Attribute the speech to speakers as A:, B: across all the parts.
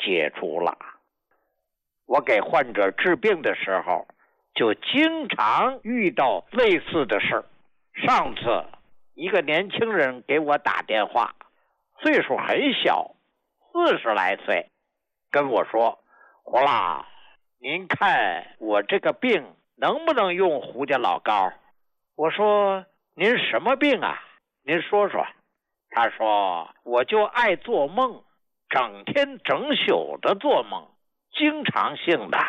A: 解除了。我给患者治病的时候，就经常遇到类似的事。上次一个年轻人给我打电话，岁数很小，40来岁，跟我说：胡老，您看我这个病能不能用胡家老膏？我说：您什么病啊？您说说。他说：我就爱做梦，整天整宿的做梦，经常性的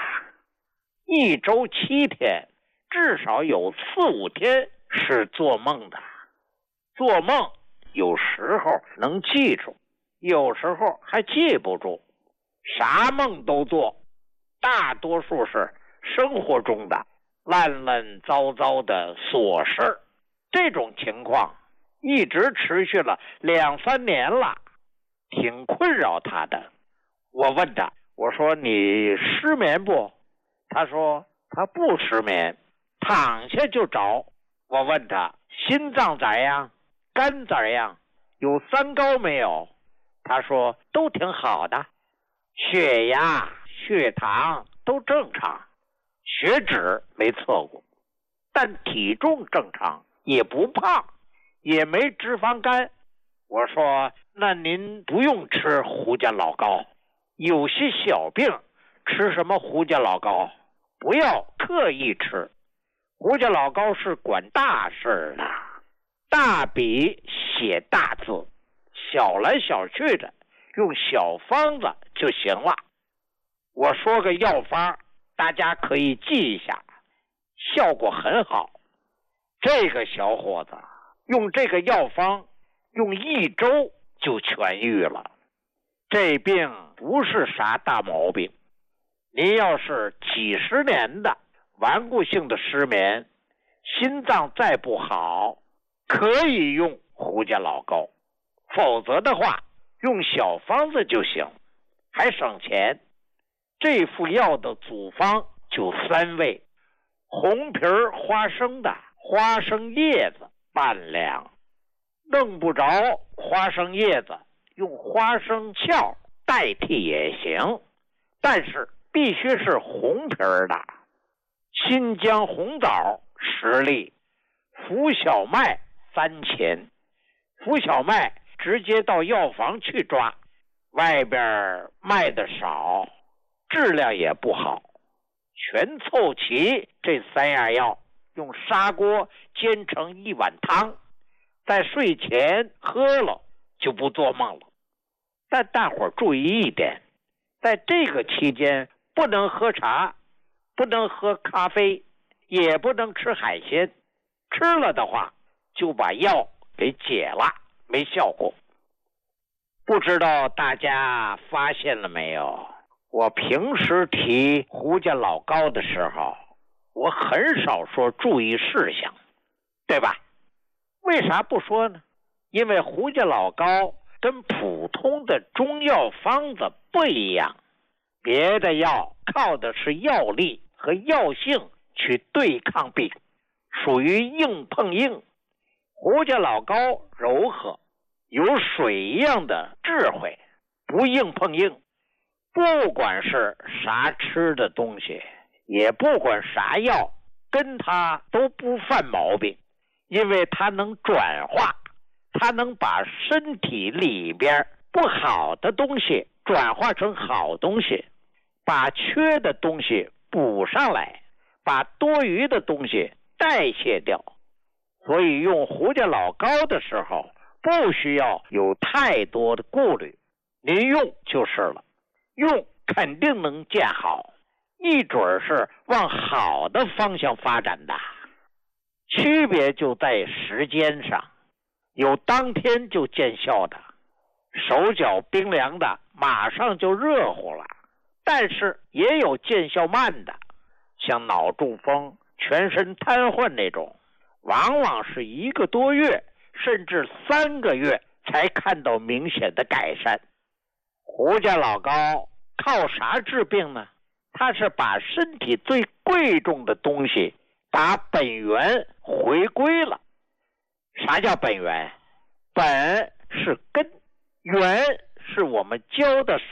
A: ，1周7天，至少有4、5天是做梦的。做梦有时候能记住，有时候还记不住，啥梦都做，大多数是生活中的乱乱糟糟的琐事。这种情况一直持续了2、3年了，挺困扰他的。我问他，我说你失眠不？他说他不失眠，躺下就着。我问他心脏咋样？肝咋样？有3高没有？他说都挺好的，血压、血糖都正常，血脂没测过，但体重正常，也不胖，也没脂肪肝。我说那您不用吃胡家老膏，有些小病吃什么胡家老膏？不要刻意吃，胡家老膏是管大事的，大笔写大字，小来小去的用小方子就行了。我说个药方，大家可以记一下，效果很好。这个小伙子用这个药方，用1周就痊愈了。这病不是啥大毛病，您要是几十年的顽固性的失眠，心脏再不好，可以用胡家老膏，否则的话用小方子就行，还省钱。这副药的组方就3味：红皮花生的花生叶子半两，弄不着花生叶子，用花生壳代替也行，但是必须是红皮的。新疆红枣10粒，浮小麦3钱。浮小麦直接到药房去抓，外边卖的少，质量也不好。全凑齐这3样药，用砂锅煎成1碗汤，在睡前喝了就不做梦了。但大伙儿注意一点，在这个期间不能喝茶，不能喝咖啡，也不能吃海鲜，吃了的话就把药给解了，没效果。不知道大家发现了没有，我平时提胡家老膏的时候，我很少说注意事项，对吧？为啥不说呢？因为胡家老膏跟普通的中药方子不一样，别的药靠的是药力和药性去对抗病，属于硬碰硬。胡家老膏柔和，有水一样的智慧，不硬碰硬。不管是啥吃的东西，也不管啥药，跟它都不犯毛病，因为它能转化，它能把身体里边不好的东西转化成好东西，把缺的东西补上来，把多余的东西代谢掉。所以用胡家老膏的时候，不需要有太多的顾虑，您用就是了，用肯定能见好，一准是往好的方向发展的。区别就在时间上，有当天就见效的，手脚冰凉的马上就热乎了，但是也有见效慢的，像脑中风、全身瘫痪那种，往往是1个多月甚至3个月才看到明显的改善。胡家老膏靠啥治病呢？它是把身体最贵重的东西把本源回归了。啥叫本源？本是根，源是我们教的